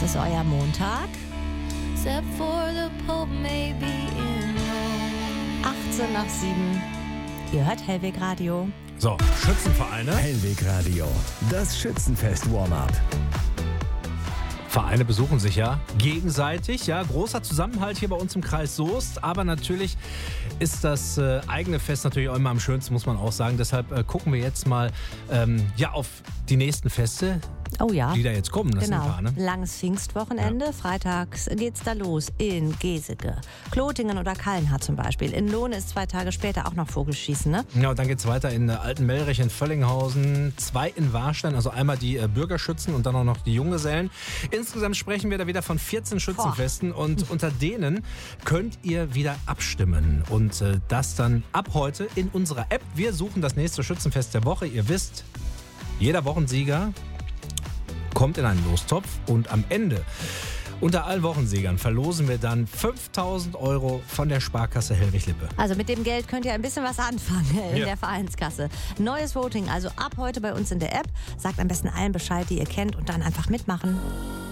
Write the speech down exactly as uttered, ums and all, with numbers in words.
ist euer Montag. Except for the Pope may be in Rome. achtzehn nach sieben. Ihr hört Hellweg Radio. So, Schützenvereine. Hellweg Radio, das Schützenfest-Warm-up. Vereine besuchen sich ja gegenseitig. Ja, großer Zusammenhalt hier bei uns im Kreis Soest. Aber natürlich ist das äh, eigene Fest natürlich auch immer am schönsten, muss man auch sagen. Deshalb äh, gucken wir jetzt mal ähm, ja, auf die nächsten Feste, Oh ja. die da jetzt kommen. Das Genau, sind ein paar, ne? langes Pfingstwochenende. Ja. Freitags geht's da los in Geseke, Klotingen oder Kallenhardt zum Beispiel. In Lohne ist zwei Tage später auch noch Vogelschießen, ne? Ja, und dann geht's weiter in äh, Altenmelrich, in Völlinghausen, zwei in Warstein, also einmal die äh, Bürgerschützen und dann auch noch die Junggesellen. Insgesamt sprechen wir da wieder von vierzehn Schützenfesten Boah. und unter denen könnt ihr wieder abstimmen. Und äh, das dann ab heute in unserer App. Wir suchen das nächste Schützenfest der Woche. Ihr wisst, jeder Wochensieger kommt in einen Lostopf und am Ende unter allen Wochensiegern verlosen wir dann fünftausend Euro von der Sparkasse Hellwig-Lippe. Also mit dem Geld könnt ihr ein bisschen was anfangen in Ja. der Vereinskasse. Neues Voting, also ab heute bei uns in der App. Sagt am besten allen Bescheid, die ihr kennt und dann einfach mitmachen.